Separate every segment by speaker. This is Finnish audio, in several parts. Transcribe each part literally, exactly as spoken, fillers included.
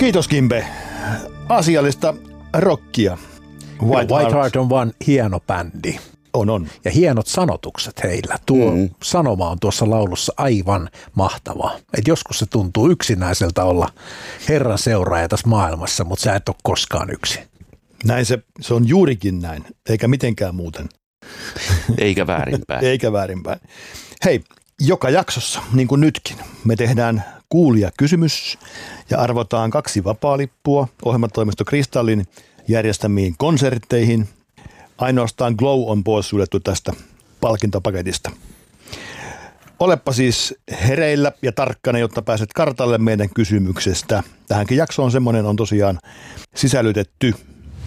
Speaker 1: Kiitos Kimbe. Asiallista rockia.
Speaker 2: White, White Heart on vaan hieno bändi.
Speaker 1: On, on.
Speaker 2: Ja hienot sanotukset heillä. Tuo mm. sanoma on tuossa laulussa aivan mahtava. Et joskus se tuntuu yksinäiseltä olla Herran seuraaja tässä maailmassa, mutta sä et ole koskaan yksin.
Speaker 1: Näin se, se on juurikin näin, eikä mitenkään muuten.
Speaker 3: Eikä väärinpäin.
Speaker 1: Eikä väärinpäin. Hei, joka jaksossa, niin kuin nytkin, me tehdään kuulija kysymys ja arvotaan kaksi vapaalippua ohjelmatoimisto Kristallin järjestämiin konsertteihin. Ainoastaan Glow on poissuljettu tästä palkintopaketista. Olepa siis hereillä ja tarkkana, jotta pääset kartalle meidän kysymyksestä. Tähänkin jaksoon semmoinen on tosiaan sisällytetty.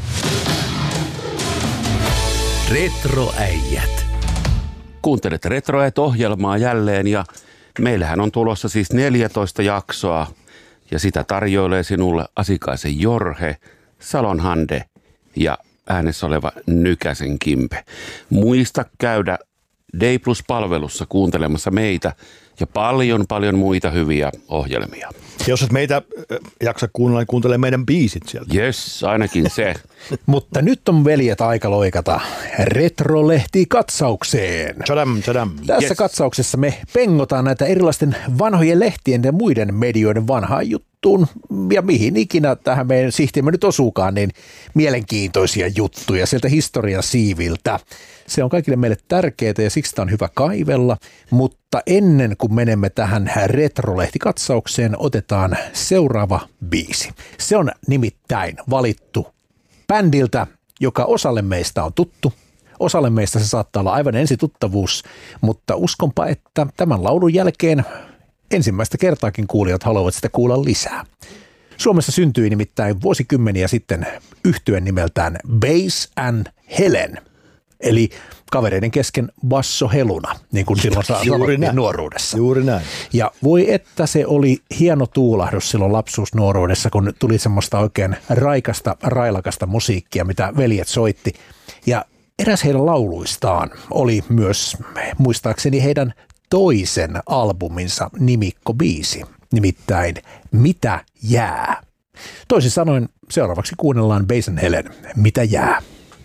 Speaker 4: Retroäijät.
Speaker 3: Kuuntelet Retroäijät-ohjelmaa jälleen ja meillähän on tulossa siis neljätoista jaksoa ja sitä tarjoilee sinulle Asikaisen Jorhe, Salon Hande ja äänessä oleva Nykäsen Kimpe. Muista käydä Day Plus-palvelussa kuuntelemassa meitä ja paljon paljon muita hyviä ohjelmia.
Speaker 1: Jos et meitä jaksa kuunnella, niin kuuntele meidän biisit sieltä.
Speaker 3: Jes, ainakin se.
Speaker 2: Mutta nyt on veljet aika loikata Retrolehti-katsaukseen.
Speaker 1: Tadam, tadam.
Speaker 2: Tässä yes. katsauksessa me pengotaan näitä erilaisten vanhojen lehtien ja muiden medioiden vanhaan juttuun. Ja mihin ikinä tähän meidän sihtiimme nyt osuukaan, niin mielenkiintoisia juttuja sieltä historian siiviltä. Se on kaikille meille tärkeää ja siksi tämä on hyvä kaivella, mutta ennen kuin menemme tähän Retrolehti-katsaukseen, otetaan seuraava biisi. Se on nimittäin valittu bändiltä, joka osalle meistä on tuttu. Osalle meistä se saattaa olla aivan ensituttavuus, mutta uskonpa, että tämän laulun jälkeen ensimmäistä kertaakin kuulijat haluavat sitä kuulla lisää. Suomessa syntyi nimittäin vuosikymmeniä sitten yhtye nimeltään Bass and Helen. Eli kavereiden kesken Basso Heluna, niin kuin silloin sanottiin nuoruudessa.
Speaker 1: Juuri näin.
Speaker 2: Ja voi että se oli hieno tuulahdus silloin lapsuusnuoruudessa, kun tuli semmoista oikein raikasta, railakasta musiikkia, mitä veljet soitti. Ja eräs heidän lauluistaan oli myös, muistaakseni heidän toisen albuminsa nimikkobiisi, nimittäin Mitä jää? Toisin sanoen seuraavaksi kuunnellaan Bass and Helen, Mitä jää?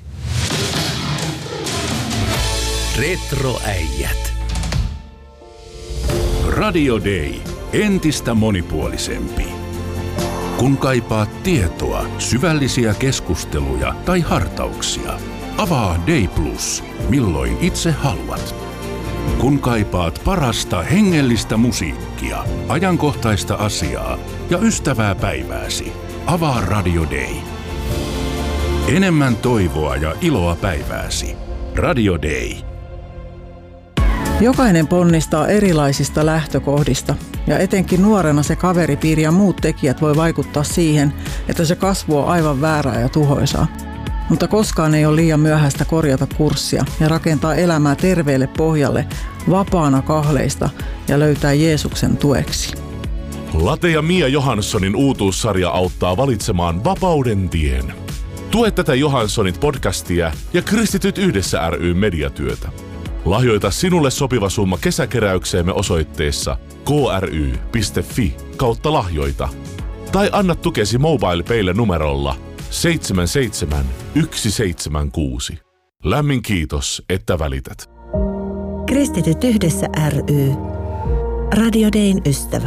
Speaker 4: Retroäijät. Radio Day. Entistä monipuolisempi. Kun kaipaat tietoa, syvällisiä keskusteluja tai hartauksia, avaa Day Plus, milloin itse haluat. Kun kaipaat parasta hengellistä musiikkia, ajankohtaista asiaa ja ystävää päivääsi, avaa Radio Day. Enemmän toivoa ja iloa päivääsi. Radio Day.
Speaker 5: Jokainen ponnistaa erilaisista lähtökohdista ja etenkin nuorena se kaveripiiri ja muut tekijät voi vaikuttaa siihen, että se kasvu on aivan väärää ja tuhoisaa. Mutta koskaan ei ole liian myöhäistä korjata kurssia ja rakentaa elämää terveelle pohjalle, vapaana kahleista ja löytää Jeesuksen tueksi.
Speaker 6: Late ja Mia Johanssonin uutuussarja auttaa valitsemaan vapauden tien. Tue tätä Johanssonit podcastia ja Kristityt yhdessä ry mediatyötä. Lahjoita sinulle sopiva summa kesäkeräykseemme osoitteessa kry piste fi kautta lahjoita. Tai anna tukesi MobilePaylle numerolla seitsemän seitsemän yksi seitsemän kuusi. Lämmin kiitos, että välität.
Speaker 7: Kristityt yhdessä ry. Radio Dayn ystävä.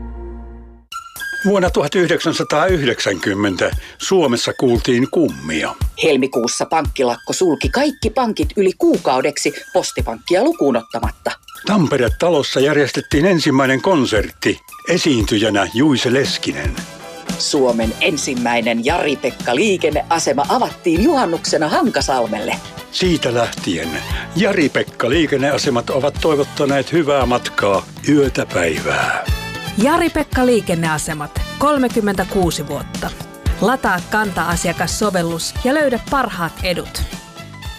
Speaker 8: Vuonna tuhatyhdeksänsataayhdeksänkymmentä Suomessa kuultiin kummia.
Speaker 9: Helmikuussa pankkilakko sulki kaikki pankit yli kuukaudeksi postipankkia lukuun ottamatta.
Speaker 8: Tampere-talossa järjestettiin ensimmäinen konsertti. Esiintyjänä Juise Leskinen.
Speaker 9: Suomen ensimmäinen Jari-Pekka liikenneasema avattiin juhannuksena Hankasalmelle.
Speaker 8: Siitä lähtien Jari-Pekka liikenneasemat ovat toivottaneet hyvää matkaa yötä päivää.
Speaker 10: Jari-Pekka liikenneasemat, kolmekymmentäkuusi vuotta. Lataa Kanta-asiakassovellus ja löydä parhaat edut.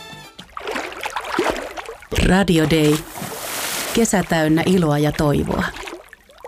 Speaker 7: Radio Day. Kesä täynnä iloa ja toivoa.